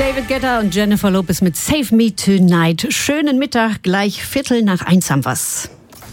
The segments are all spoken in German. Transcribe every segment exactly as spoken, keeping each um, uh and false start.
David Guetta und Jennifer Lopez mit Save Me Tonight. Schönen Mittag, gleich Viertel nach eins haben wir's.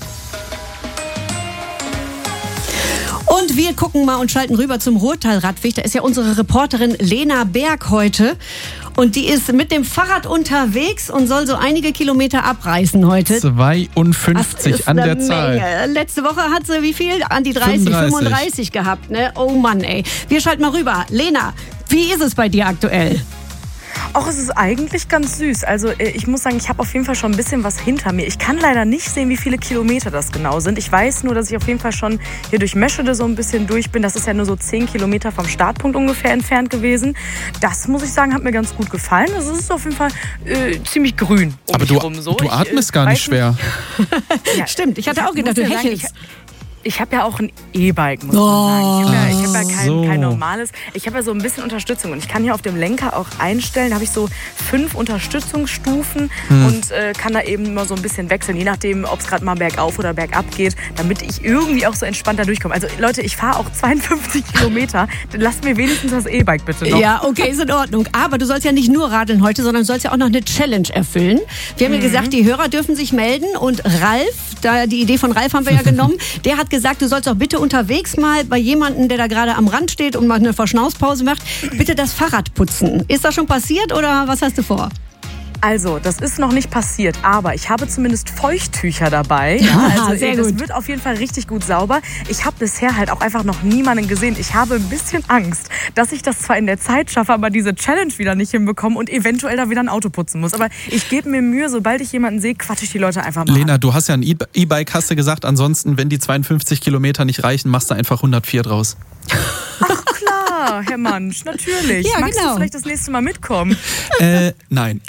Und wir gucken mal und schalten rüber zum Ruhrtal-Radweg. Da ist ja unsere Reporterin Lena Berg heute. Und die ist mit dem Fahrrad unterwegs und soll so einige Kilometer abreißen heute. zweiundfünfzig an der Menge. Zahl. Letzte Woche hat sie wie viel? An die dreißig, fünfunddreißig. fünfunddreißig gehabt, ne? Oh Mann, ey. Wir schalten mal rüber. Lena, wie ist es bei dir aktuell? Auch es ist eigentlich ganz süß. Also ich muss sagen, ich habe auf jeden Fall schon ein bisschen was hinter mir. Ich kann leider nicht sehen, wie viele Kilometer das genau sind. Ich weiß nur, dass ich auf jeden Fall schon hier durch Meschede so ein bisschen durch bin. Das ist ja nur so zehn Kilometer vom Startpunkt ungefähr entfernt gewesen. Das, muss ich sagen, hat mir ganz gut gefallen. Also es ist auf jeden Fall äh, ziemlich grün um Aber mich du, rum. So. du atmest ich, gar äh, nicht schwer. Ja, Stimmt, ich hatte ich auch gedacht, du muss ja sagen, hechelst. ich, Ich habe ja auch ein E-Bike, muss Oh. man sagen. Ich habe ja, ich hab ja kein, So. kein normales. Ich habe ja so ein bisschen Unterstützung. Und ich kann hier auf dem Lenker auch einstellen. Da habe ich so fünf Unterstützungsstufen Hm. und äh, kann da eben immer so ein bisschen wechseln. Je nachdem, ob es gerade mal bergauf oder bergab geht. Damit ich irgendwie auch so entspannt da durchkomme. Also Leute, ich fahre auch zweiundfünfzig Kilometer. Lasst mir wenigstens das E-Bike bitte noch. Ja, okay, ist in Ordnung. Aber du sollst ja nicht nur radeln heute, sondern du sollst ja auch noch eine Challenge erfüllen. Wir haben ja gesagt, die Hörer dürfen sich melden. Und Ralf, da die Idee von Ralf haben wir ja genommen, der hat gesagt, du sollst auch bitte unterwegs mal bei jemandem, der da gerade am Rand steht und mal eine Verschnaufspause macht, bitte das Fahrrad putzen. Ist das schon passiert oder was hast du vor? Also, das ist noch nicht passiert, aber ich habe zumindest Feuchttücher dabei. Ja, also, sehr das gut. wird auf jeden Fall richtig gut sauber. Ich habe bisher halt auch einfach noch niemanden gesehen. Ich habe ein bisschen Angst, dass ich das zwar in der Zeit schaffe, aber diese Challenge wieder nicht hinbekomme und eventuell da wieder ein Auto putzen muss. Aber ich gebe mir Mühe, sobald ich jemanden sehe, quatsche ich die Leute einfach mal Lena, an. du hast ja ein E- E-Bike, hast du gesagt. Ansonsten, wenn die zweiundfünfzig Kilometer nicht reichen, machst du einfach hundertvier draus. Ach klar, Herr Mansch, natürlich. Ja, Magst genau. du vielleicht das nächste Mal mitkommen? äh, nein.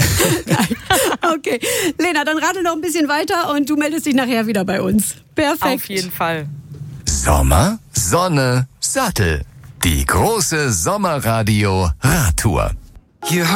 Okay, Lena, dann radel noch ein bisschen weiter und du meldest dich nachher wieder bei uns. Perfekt. Auf jeden Fall. Sommer, Sonne, Sattel. Die große Sommerradio-Radtour.